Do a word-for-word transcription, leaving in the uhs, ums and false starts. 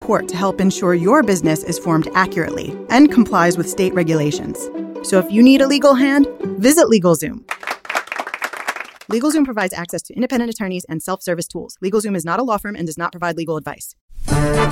support to help ensure your business is formed accurately and complies with state regulations. So if you need a legal hand, visit LegalZoom. LegalZoom provides access to independent attorneys and self-service tools. LegalZoom is not a law firm and does not provide legal advice.